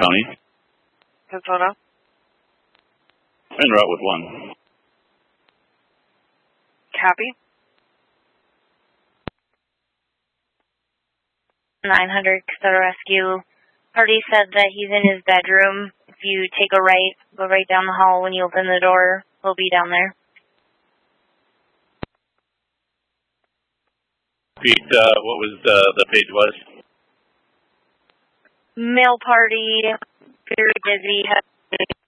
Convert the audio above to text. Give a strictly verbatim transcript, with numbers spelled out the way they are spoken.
County. Persona. En route with one. Copy. nine hundred Casota Rescue. Party said that he's in his bedroom. If you take a right, go right down the hall. When you open the door, he'll be down there. Pete, uh, what was uh, the page was? Male party, very busy.